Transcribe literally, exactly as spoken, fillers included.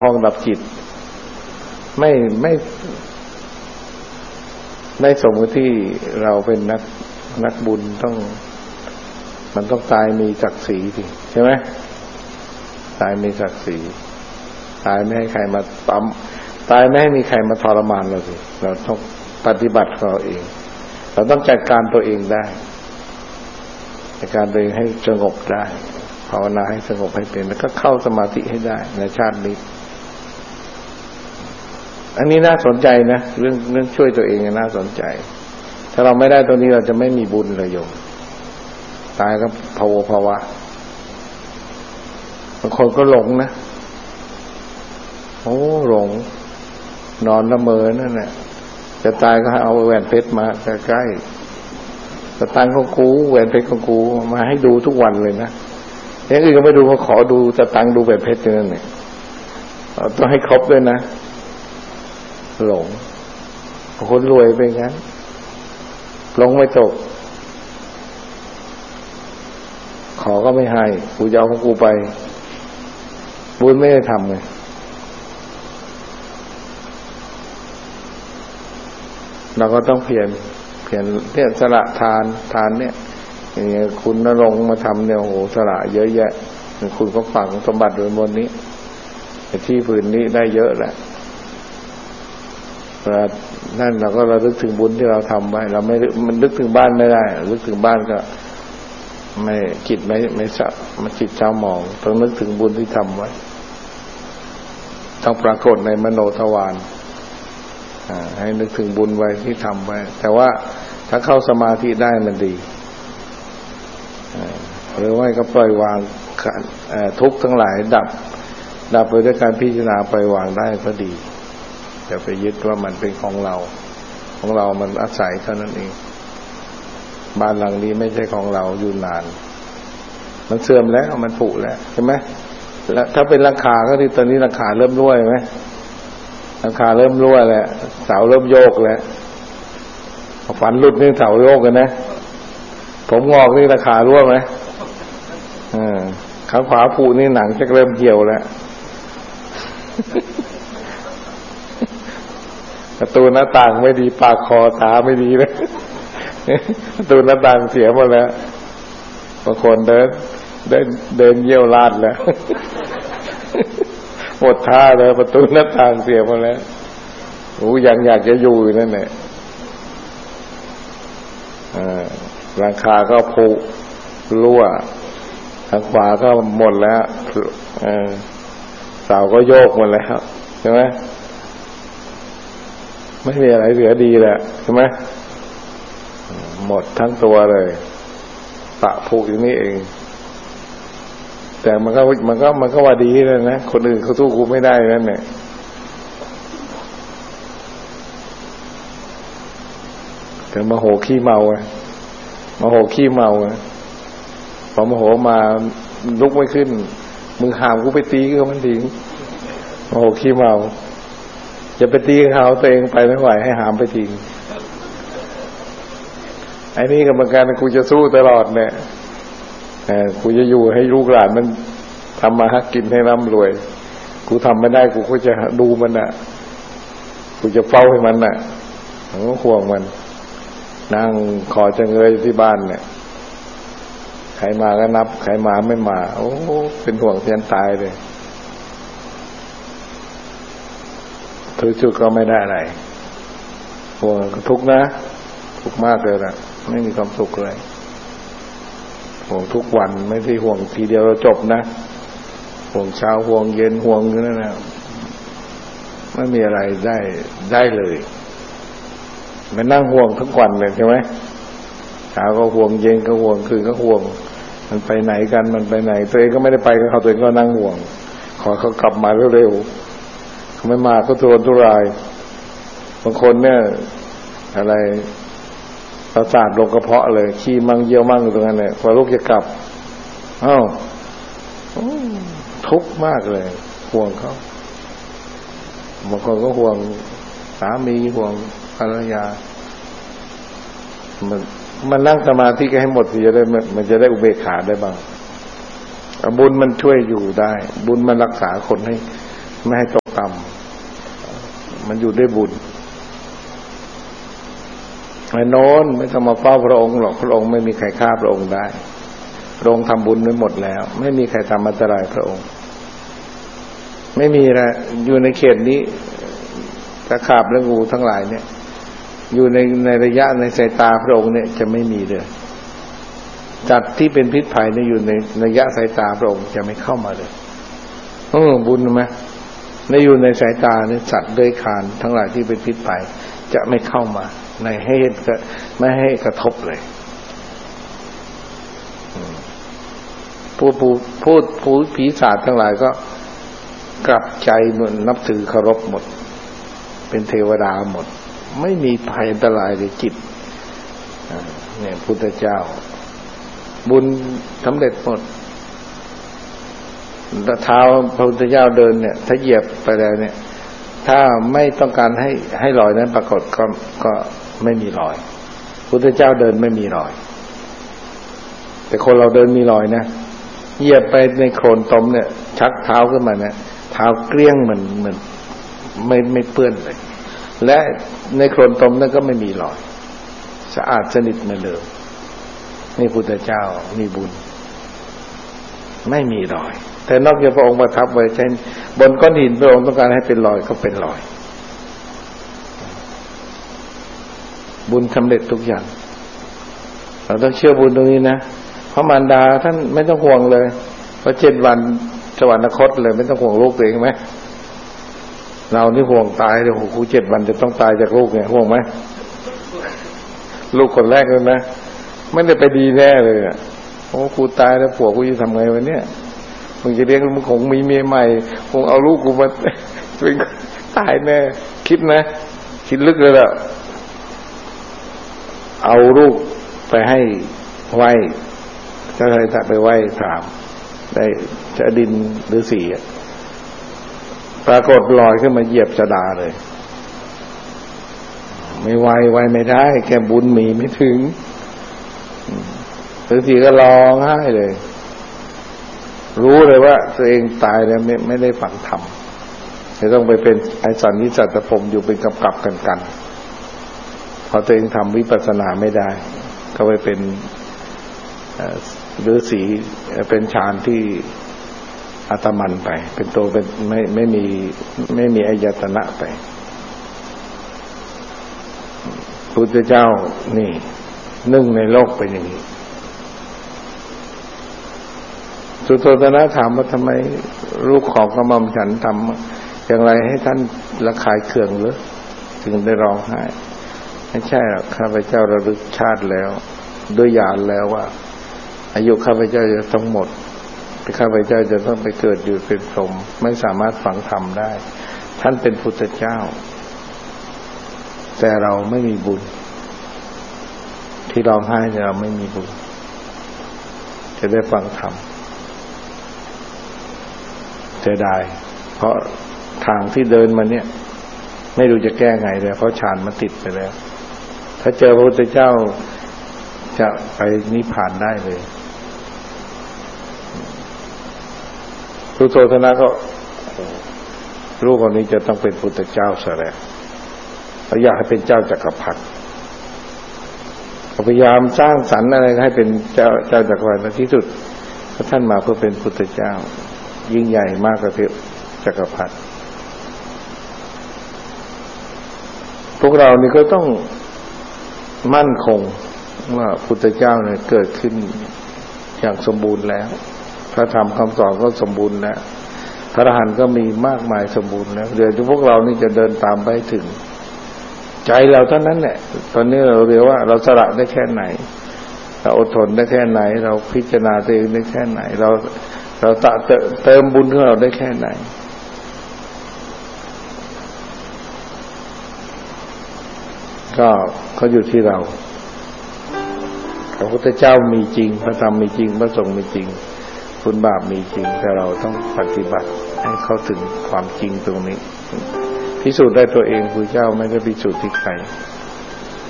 ห้องดับจิตไม่ไม่ไม่สมกับที่เราเป็นนักนักบุญต้องมันต้องตายมีศักดิ์ศรีสิใช่ไหมตายมีศักดิ์ศรีตายไม่ให้ใครมาปั๊มตายไม่ให้มีใครมาทรมานเราสิเราต้องปฏิบัติเราเองเราต้องจัดการตัวเองได้จัดการตัวเองให้สงบได้ภาวนาให้สงบให้เป็นแล้วก็เข้าสมาธิให้ได้ในชาตินี้อันนี้น่าสนใจนะเรื่องเรื่องช่วยตัวเองน่าสนใจถ้าเราไม่ได้ตัวนี้เราจะไม่มีบุญเลยโยมตายก็ภาวะภาวะบางคนก็หลงนะโอ้หลงนอนละเมอนั่นแหละจะตายก็ให้เอาแหวนเพชรมาใกล้ๆสตังค์ของกูแหวนเพชรของกูมาให้ดูทุกวันเลยนะอย่างอื่นก็ไม่ดูมาขอดูสตังค์ดูแหวนเพชรนั่นแหละต้องให้ครบด้วยนะหลงคนรวยไปงั้นหลงไม่ตกขอก็ไม่ให้กูจะเอาของกูไปบุญไม่ได้ทำไงเราก็ต้องเพียรเพียรเนี่ยสละทานทานเนี่ยอย่างเงี้ยคุณนรงค์มาทำเนี่ยโอ้โหสละเยอะแยะคุณก็ฝังสมบัติไว้บนนี้ที่ผืนนี้ได้เยอะแหละเวลานั่นเราก็ระลึกถึงบุญที่เราทำไว้เราไม่มันนึกถึงบ้านไม่ได้นึกถึงบ้านก็ไม่จิตไม่ไม่สับมันจิตเจ้าหมองต้องนึกถึงบุญที่ทำไว้ต้องปรากฏในมโนทวารให้นึกถึงบุญไว้ที่ทำไว้แต่ว่าถ้าเข้าสมาธิได้มันดีหรือว่าก็ปล่อยวางทุกข์ทั้งหลายดับดับไปด้วยการพิจารณาปล่อยวางได้ก็ดีอย่าไปยึดว่ามันเป็นของเราของเรามันอาศัยเท่านั้นเองบ้านหลังนี้ไม่ใช่ของเราอยู่นานมันเสื่อมแล้วมันผุแล้วใช่ไหมแล้วถ้าเป็นราคาก็ที่ตอนนี้ราคาเริ่มรั่วไหมราคาเริ่มรั่วแล้วเสาเริ่มโยกแล้วฝันหลุดนี่เสาโยกกันนะผมงอกนี่ราคารั่วไหมอ่าข้างขวาผุนี่หนังจะเริ่มเหี่ยวแล้วประตูหน้าต่างไม่ดีปากคอตาไม่ดีเลยประตูหน้าต่างเสียหมดแล้วบางคนเดินเดินเดินเยี่ยวลาดแล้วหมดท่าเลยประตูหน้าต่างเสียหมดแล้วโอ้ยังอยากจะอยู่นั่นแหละหลังคาก็ผุรั่วทางขวาก็หมดแล้วเสาก็โยกหมดแล้วใช่ไหมไม่มีอะไรเหลือดีแหละใช่ไหมหมดทั้งตัวเลยปะผุอยู่นี่เองแต่มันก็มันก็มันก็ว่าดีเลยนะคนอื่นเขาสู้กูไม่ได้นั่นแหละแต่มาโหขี้เมาไงมาโหขี้เมาไงพอมาโหมาลุกไม่ขึ้นมึงหามกูไปตีก็มันทิ้งมาโหขี้เมาจะไปตีเขาตัวเองไปไม่ไหวให้หามไปทิ้งไอ้นี่กรรมการกูจะสู้ตลอดเนี่ยกูจะอยู่ให้ลูกหลานมันทำมาหากินให้ร่ำรวยกูทำไม่ได้กูก็จะดูมันน่ะกูจะเฝ้าให้มันน่ะผมก็ห่วงมันนั่งขอจะเงยที่บ้านเนี่ยใครมาก็นับใครมาไม่มาโอ้เป็นห่วงเพียนตายเลยทุกจุดก็ไม่ได้อะไรห่วงทุกข์นะทุกข์มากเลยนะไม่มีความสุขเลยห่วงทุกวันไม่ใช่ห่วงทีเดียวเราจบนะห่วงเช้าห่วงเย็นห่วงนั่นนะไม่มีอะไรได้ได้เลยมันนั่งห่วงทุกวันเลยใช่ไหมเช้าก็ห่วงเย็นก็ห่วงคืนก็ห่วงมันไปไหนกันมันไปไหนตัวเองก็ไม่ได้ไปกับเขาตัวเองก็นั่งห่วงขอเขากลับมาเร็วๆเขาไม่มาก็ทุรนทุรายบางคนเนี่ยอะไรประสาทลงกระเพาะเลยขี้มั่งเยี่ยวมั่งอยู่ตรงนั้นเลยพอลูกจะกลับอ้าวทุกข์มากเลยห่วงเขาบางคนก็ห่วงสามีห่วงภรรยามันมันนั่งสมาธิก็ให้หมดสิจะได้มันจะได้อุเบกขาได้บ้างบุญมันช่วยอยู่ได้บุญมันรักษาคนให้ไม่ให้ตกต่ำมันอยู่ด้วยบุญไอ้โน้นไม่ต้องมาเฝ้าพระองค์หรอกพระองค์ไม่มีใครฆ่าพระองค์ได้พระองค์ทำบุญไว้หมดแล้วไม่มีใครทำอันตรายพระองค์ไม่มีนะอยู่ในเขตนี้ตะขาบและงูทั้งหลายเนี่ยอยู่ในในระยะในสายตาพระองค์เนี่ยจะไม่มีเลยจัดที่เป็นพิษภัยเนี่ยอยู่ในระยะสายตาพระองค์จะไม่เข้ามาเลยเออบุญไหมในอยู่ในสายตาเนี่ยสัตว์เลื้อยคลานทั้งหลายที่เป็นพิษภัยจะไม่เข้ามาในให้ไม่ให้กระทบเลยผู้ผู้พูดผู้ผีศาจทั้งหลายก็กลับใจเหมือนนับถือเคารพหมดเป็นเทวดาหมดไม่มีภัยอันตรายในจิตเนี่ยพุทธเจ้าบุญสำเร็จหมดเท้าพระพุทธเจ้าเดินเนี่ยถ้าเหยียบไปแล้วเนี่ยถ้าไม่ต้องการให้ให้รอยนั้นปรากฏก็ก็ไม่มีรอยพุทธเจ้าเดินไม่มีรอยแต่คนเราเดินมีรอยนะเหยียบไปในโคลนตมเนี่ยชักเท้าขึ้นมาเนี่ยเท้าเกลี้ยงเหมือนเหมือนไม่ไม่เปื้อนเลยและในโคลนตมนั้นก็ไม่มีรอยสะอาดสนิทไม่เลอะนี่พุทธเจ้ามีบุญไม่มีรอยแต่นอกจากพระองค์ประทับไว้เช่นบนก้อนหินพระองค์ต้องการให้เป็นรอยก็เป็นรอยบุญสำเร็จทุกอย่างเราต้องเชื่อบุญตรงนี้นะพระมารดาท่านไม่ต้องห่วงเลยเพราะเจ็ดวันสวรรคตเลยไม่ต้องห่วงลูกตัวเองไหมเรานี่ห่วงตายเลยโอ้โหเจ็ดวันจะต้องตายจากลูกเนี่ยห่วงไหมลูกคนแรกเลยนะไม่ได้ไปดีแน่เลยอ่ะโอ้กูตายแล้วผัวกูจะทำไงวะเนี่ยมึงจะเลี้ยงมึงคงมีเมียใหม่คงเอาลูกกูมาเป็นตายแน่คิดนะคิดลึกเลยล่ะเอาลูกไปให้ไหว้เจ้าชายตะไปไหว้ถามได้จะดินหรือสีปรากฏลอยขึ้นมาเหยียบชดาเลยไม่ไหวไหวไม่ได้แกบุญมีไม่ถึงหรือสีก็ร้องไห้เลยรู้เลยว่าตัวเองตายแล้วไม่ไม่ได้ฝังธรรมจะต้องไปเป็นไอสันนิสัตตพรหมอยู่เป็นกับกับกันกันพอตัวเองทำวิปัสสนาไม่ได้ก็ไปเป็นฤาษีเป็นฌานที่อัตมันไปเป็นตัวเป็นไม่ไม่มีไม่มีอายตนะไปพุทธเจ้านี่นึ่งในโลกเป็นอย่างนี้สุโธทนะถามว่าทำไมลูกของกระหม่อมฉันทำอย่างไรให้ท่านระคายเคืองหรือถึงได้ร้องไห้ไม่ใช่หรอกข้าพเจ้าระลึกชาติแล้วด้วยญาณแล้วว่าอายุข้าพเจ้าจะต้องหมดข้าพเจ้าจะต้องไปเกิดอยู่เป็นพรหมไม่สามารถฝังธรรมได้ท่านเป็นพุทธเจ้าแต่เราไม่มีบุญที่ร้องไห้แต่เราไม่มีบุญจะได้ฟังธรรมเสียดายเพราะทางที่เดินมาเนี่ยไม่รู้จะแก้ไงเลยเพราะฌานมันติดไปแล้วถ้าเจอพระพุทธเจ้าจะไปนิพพานได้เลยสุโธทนะก็ลูกคนนี้จะต้องเป็นพุทธเจ้าซะแล้วเขาอยากให้เป็นเจ้าจักรพรรดิพยายามสร้างสรรค์อะไรให้เป็นเจ้าเจ้าจักรพรรดิในที่สุดพระท่านมาเพื่อเป็นพุทธเจ้ายิ่งใหญ่มากกว่าจักรพรรดิพวกเรานี่ก็ต้องมั่นคงว่าพุทธเจ้าเนี่ยเกิดขึ้นอย่างสมบูรณ์แล้วพระธรรมคำสอนก็สมบูรณ์แล้วพระอรหันต์ก็มีมากมายสมบูรณ์แล้วเดี๋ยวพวกเรานี่จะเดินตามไปถึงใจเราเท่านั้นแหละตอนนี้เราเรียกว่าเราสละได้แค่ไหนเราอดทนได้แค่ไหนเราพิจารณาตัวเองได้แค่ไหนเราเราเติมบุญของเราได้แค่ไหนก็เขาอยู่ที่เราพระพุทธเจ้ามีจริงพระธรรมมีจริงพระสงฆ์มีจริงคุณบาปมีจริงแต่เราต้องปฏิบัติให้เข้าถึงความจริงตรงนี้พิสูจน์ได้ตัวเองพระเจ้าไม่ได้พิสูจน์ที่ใคร